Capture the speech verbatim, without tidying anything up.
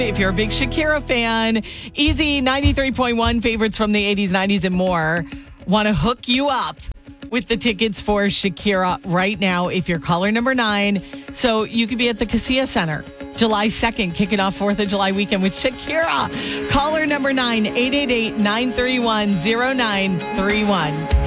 home if you're a big Shakira fan. Easy ninety-three point one favorites from the eighties, nineties, and more. Want to hook you up with the tickets for Shakira right now if you're caller number nine. So you could be at the Casilla Center July second, kicking off fourth of July weekend with Shakira. Caller number nine, eight eight eight, nine three one, zero nine three one.